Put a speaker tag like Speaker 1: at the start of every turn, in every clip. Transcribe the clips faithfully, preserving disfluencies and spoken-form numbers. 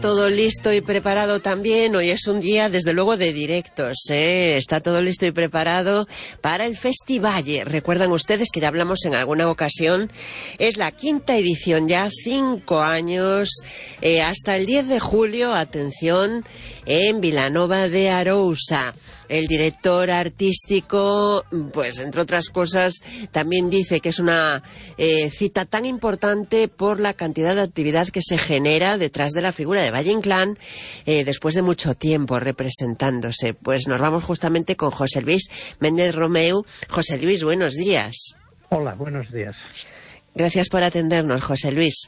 Speaker 1: todo listo y preparado también. Hoy es un día, desde luego, de directos, ¿eh? Está todo listo y preparado para el Festivalle. Recuerdan ustedes que ya hablamos en alguna ocasión. Es la quinta edición ya, cinco años, eh, hasta el diez de julio, atención, en Vilanova de Arousa. El director artístico, pues entre otras cosas, también dice que es una eh, cita tan importante por la cantidad de actividad que se genera detrás de la figura de Valle Inclán eh, después de mucho tiempo representándose. Pues nos vamos justamente con José Luis Méndez Romeu. José Luis, buenos días.
Speaker 2: Hola, buenos días.
Speaker 1: Gracias por atendernos, José Luis.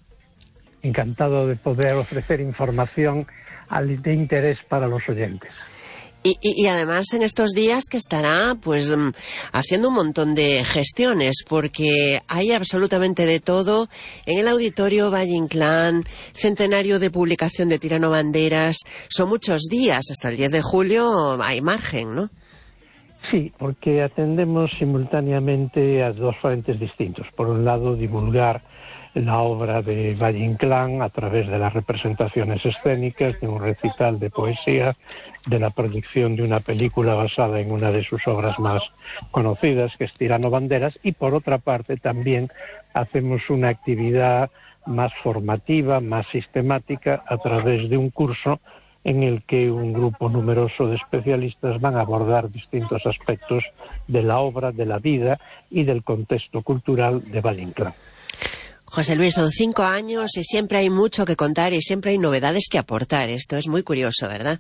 Speaker 2: Encantado de poder ofrecer información de interés para los oyentes.
Speaker 1: Y, y, y además en estos días que estará pues haciendo un montón de gestiones, porque hay absolutamente de todo en el Auditorio Valle Inclán, centenario de publicación de Tirano Banderas. Son muchos días, hasta el diez de julio hay margen, ¿no?
Speaker 2: Sí, porque atendemos simultáneamente a dos frentes distintos. Por un lado, divulgar la obra de Valle Inclán a través de las representaciones escénicas, de un recital de poesía, de la proyección de una película basada en una de sus obras más conocidas, que es Tirano Banderas, y por otra parte también hacemos una actividad más formativa, más sistemática, a través de un curso en el que un grupo numeroso de especialistas van a abordar distintos aspectos de la obra, de la vida y del contexto cultural de Valle Inclán.
Speaker 1: José Luis, son cinco años y siempre hay mucho que contar y siempre hay novedades que aportar. Esto es muy curioso, ¿verdad?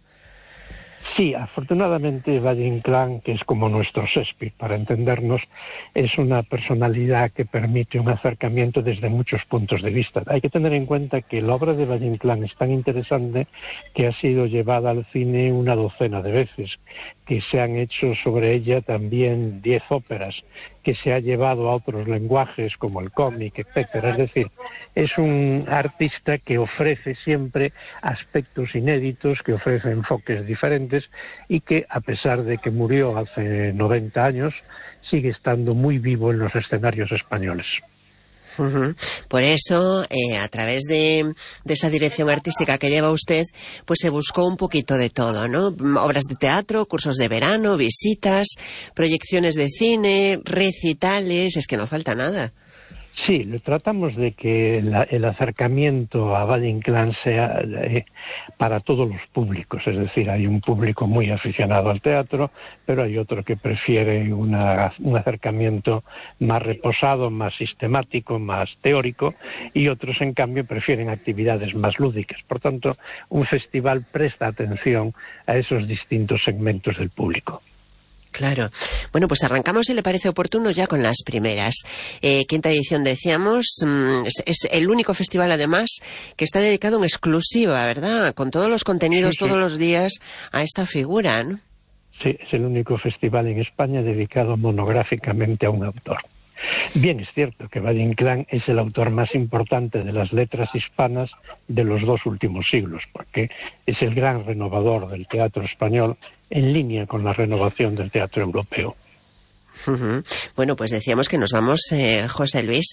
Speaker 2: Sí, afortunadamente Valle Inclán, que es como nuestro Shakespeare, para entendernos, es una personalidad que permite un acercamiento desde muchos puntos de vista. Hay que tener en cuenta que la obra de Valle Inclán es tan interesante que ha sido llevada al cine una docena de veces, que se han hecho sobre ella también diez óperas, que se ha llevado a otros lenguajes como el cómic, etcétera. Es decir, es un artista que ofrece siempre aspectos inéditos, que ofrece enfoques diferentes y que, a pesar de que murió hace noventa años, sigue estando muy vivo en los escenarios españoles.
Speaker 1: Uh-huh. Por eso, eh, a través de, de esa dirección artística que lleva usted, pues se buscó un poquito de todo, ¿no? Obras de teatro, cursos de verano, visitas, proyecciones de cine, recitales, es que no falta nada.
Speaker 2: Sí, le tratamos de que la, el acercamiento a Valle Inclán sea eh, para todos los públicos, es decir, hay un público muy aficionado al teatro, pero hay otro que prefiere una, un acercamiento más reposado, más sistemático, más teórico, y otros, en cambio, prefieren actividades más lúdicas. Por tanto, un festival presta atención a esos distintos segmentos del público.
Speaker 1: Claro. Bueno, pues arrancamos, si le parece oportuno, ya con las primeras. Eh, quinta edición, decíamos, mmm, es, es el único festival, además, que está dedicado en exclusiva, ¿verdad? Con todos los contenidos, sí, sí. Todos los días, a esta figura, ¿no?
Speaker 2: Sí, es el único festival en España dedicado monográficamente a un autor. Bien, es cierto que Valle Inclán es el autor más importante de las letras hispanas de los dos últimos siglos, porque es el gran renovador del teatro español, en línea con la renovación del teatro europeo.
Speaker 1: Uh-huh. Bueno, pues decíamos que nos vamos, eh, José Luis,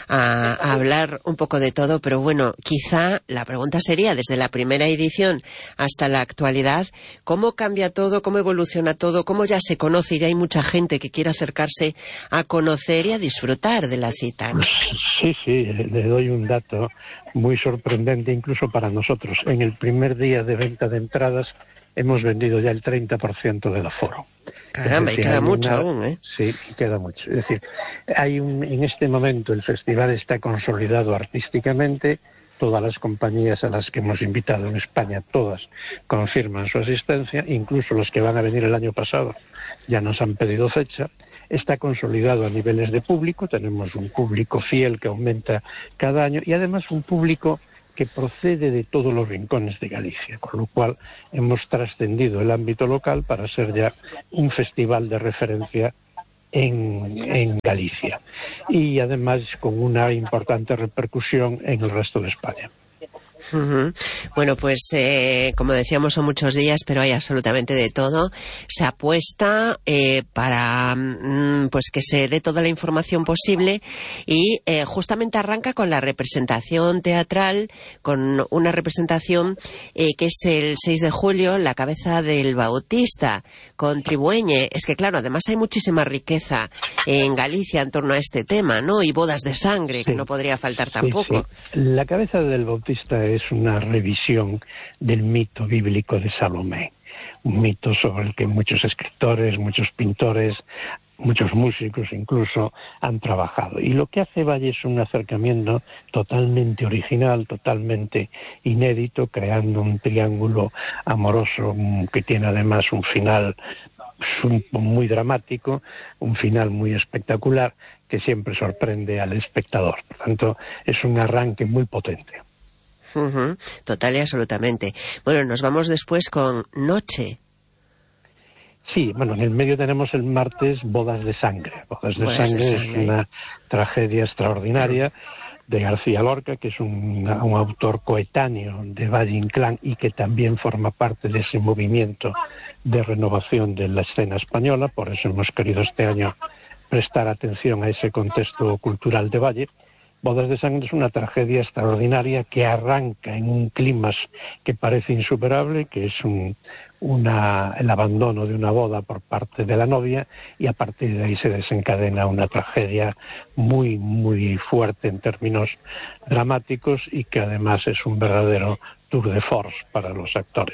Speaker 1: a, a hablar un poco de todo, pero bueno, quizá la pregunta sería, desde la primera edición hasta la actualidad, ¿cómo cambia todo, cómo evoluciona todo, cómo ya se conoce y ya hay mucha gente que quiere acercarse a conocer y a disfrutar de la cita, ¿no?
Speaker 2: Sí, sí, le doy un dato muy sorprendente incluso para nosotros. En el primer día de venta de entradas hemos vendido ya el treinta por ciento del aforo.
Speaker 1: Caramba, decir, y queda mucho una... aún, ¿eh?
Speaker 2: Sí, queda mucho. Es decir, hay un, en este momento el festival está consolidado artísticamente. Todas las compañías a las que hemos invitado en España, todas confirman su asistencia, incluso los que van a venir el año pasado ya nos han pedido fecha. Está consolidado a niveles de público, tenemos un público fiel que aumenta cada año y además un público que procede de todos los rincones de Galicia, con lo cual hemos trascendido el ámbito local para ser ya un festival de referencia en, en Galicia y además con una importante repercusión en el resto de España.
Speaker 1: Uh-huh. Bueno, pues eh, como decíamos, son muchos días, pero hay absolutamente de todo. Se apuesta eh, para mm, pues que se dé toda la información posible y eh, justamente arranca con la representación teatral, con una representación eh, que es el seis de julio, La cabeza del Bautista, con Tribueñe. Es que claro, además hay muchísima riqueza en Galicia en torno a este tema, ¿no? Y bodas de sangre, sí, que no podría faltar tampoco.
Speaker 2: Sí, sí. La cabeza del Bautista es una revisión del mito bíblico de Salomé, un mito sobre el que muchos escritores, muchos pintores, muchos músicos incluso han trabajado. Y lo que hace Valle es un acercamiento totalmente original, totalmente inédito, creando un triángulo amoroso que tiene además un final muy dramático, un final muy espectacular que siempre sorprende al espectador. Por tanto, es un arranque muy potente.
Speaker 1: Uh-huh. Total y absolutamente. Bueno, nos vamos después con Noche.
Speaker 2: Sí, bueno, en el medio tenemos el martes Bodas de sangre. Bodas de, Bodas sangre, de sangre es una tragedia extraordinaria de García Lorca, que es un, un autor coetáneo de Valle Inclán y que también forma parte de ese movimiento de renovación de la escena española. Por eso hemos querido este año prestar atención a ese contexto cultural de Valle. Bodas de sangre es una tragedia extraordinaria que arranca en un clímax que parece insuperable, que es un, una, el abandono de una boda por parte de la novia, y a partir de ahí se desencadena una tragedia muy, muy fuerte en términos dramáticos y que además es un verdadero tour de force para los actores.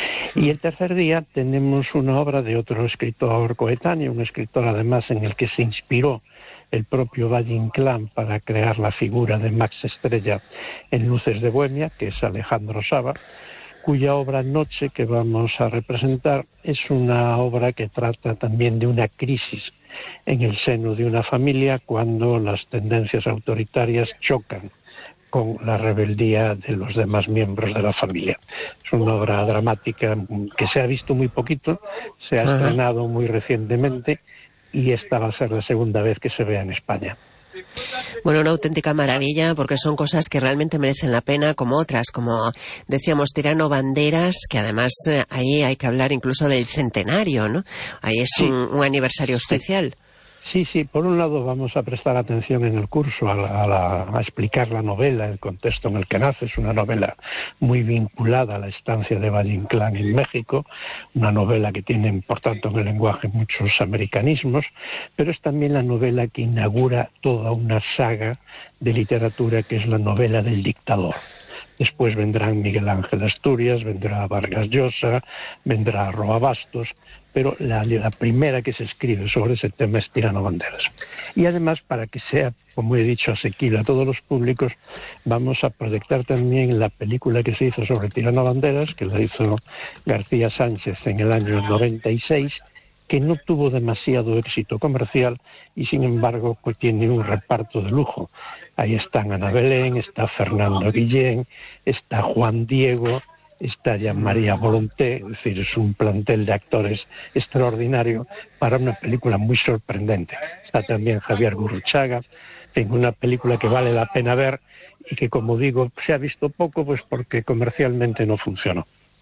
Speaker 2: Y el tercer día tenemos una obra de otro escritor coetáneo, un escritor además en el que se inspiró el propio Valle Inclán para crear la figura de Max Estrella en Luces de Bohemia, que es Alejandro Saba, cuya obra Noche que vamos a representar es una obra que trata también de una crisis en el seno de una familia cuando las tendencias autoritarias chocan con la rebeldía de los demás miembros de la familia. Es una obra dramática que se ha visto muy poquito, se ha uh-huh. estrenado muy recientemente y esta va a ser la segunda vez que se vea en España.
Speaker 1: Bueno, una auténtica maravilla, porque son cosas que realmente merecen la pena, como otras, como decíamos, Tirano Banderas, que además eh, ahí hay que hablar incluso del centenario, ¿no? Ahí es sí. un, un aniversario especial.
Speaker 2: Sí. Sí, sí, por un lado vamos a prestar atención en el curso a, la, a, la, a explicar la novela, el contexto en el que nace. Es una novela muy vinculada a la estancia de Valle Inclán en México, una novela que tiene, por tanto, en el lenguaje muchos americanismos, pero es también la novela que inaugura toda una saga de literatura que es la novela del dictador. Después vendrán Miguel Ángel Asturias, vendrá Vargas Llosa, vendrá Roa Bastos, pero la, la primera que se escribe sobre ese tema es Tirano Banderas. Y además, para que sea, como he dicho, asequible a todos los públicos, vamos a proyectar también la película que se hizo sobre Tirano Banderas, que la hizo García Sánchez en el año noventa y seis, que no tuvo demasiado éxito comercial y sin embargo pues tiene un reparto de lujo. Ahí están Ana Belén, está Fernando Guillén, está Juan Diego, está ya María Volonté, es decir, es un plantel de actores extraordinario para una película muy sorprendente. Está también Javier Gurruchaga, en una película que vale la pena ver y que, como digo, se ha visto poco pues porque comercialmente no funcionó.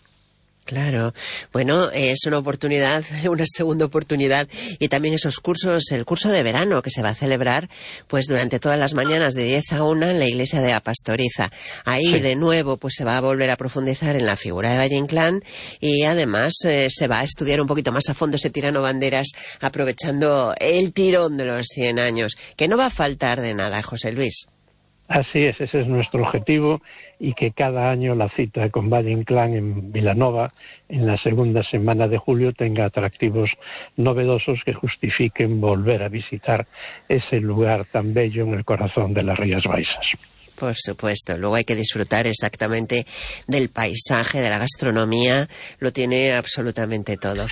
Speaker 1: Claro, bueno, es una oportunidad, una segunda oportunidad, y también esos cursos, el curso de verano que se va a celebrar pues durante todas las mañanas de diez a una en la iglesia de la Pastoriza. Ahí sí. de nuevo pues se va a volver a profundizar en la figura de Valle Inclán y además eh, se va a estudiar un poquito más a fondo ese Tirano Banderas aprovechando el tirón de los cien años, que no va a faltar de nada, José Luis.
Speaker 2: Así es, ese es nuestro objetivo, y que cada año la cita con Valle Inclán en Vilanova en la segunda semana de julio tenga atractivos novedosos que justifiquen volver a visitar ese lugar tan bello en el corazón de las Rías Baixas.
Speaker 1: Por supuesto, luego hay que disfrutar exactamente del paisaje, de la gastronomía, lo tiene absolutamente todo.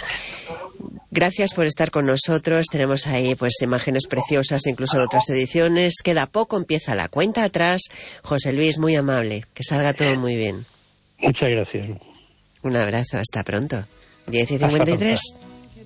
Speaker 1: Gracias por estar con nosotros, tenemos ahí pues imágenes preciosas, incluso de otras ediciones, queda poco, empieza la cuenta atrás. José Luis, muy amable, que salga todo muy bien.
Speaker 2: Muchas gracias.
Speaker 1: Un abrazo, hasta pronto. diez y cincuenta y tres.